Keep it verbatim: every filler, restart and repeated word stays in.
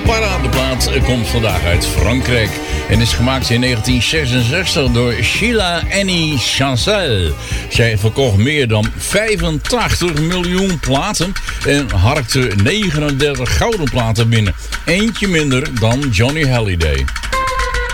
paradeplaat komt vandaag uit Frankrijk en is gemaakt in negentien zesenzestig door Sheila Annie Chancel. Zij verkocht meer dan vijfentachtig miljoen platen en harkte negenendertig gouden platen binnen. Eentje minder dan Johnny Hallyday.